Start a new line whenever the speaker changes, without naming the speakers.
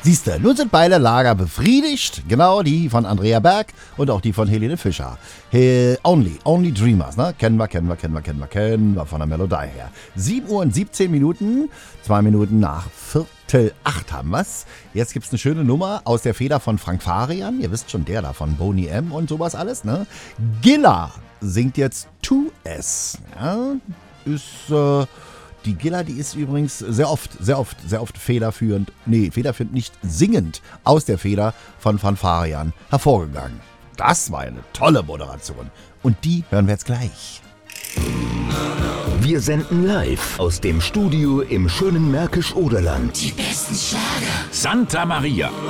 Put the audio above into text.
Siehste, nun sind beide Lager befriedigt. Genau, die von Andrea Berg und auch die von Helene Fischer. Only Dreamers, ne? Kennen wir von der Melodie her. 7 Uhr und 17 Minuten, 2 Minuten nach 7:45 haben wir's. Jetzt gibt's eine schöne Nummer aus der Feder von Frank Farian. Ihr wisst schon, der da von Boney M. und sowas alles, ne? Gilla singt jetzt 2S. Ja, die Gilla, die ist übrigens sehr oft federführend nicht singend aus der Feder von Farian hervorgegangen. Das war eine tolle Moderation. Und die hören wir jetzt gleich.
Wir senden live aus dem Studio im schönen Märkisch-Oderland.
Die besten Schlager.
Santa Maria.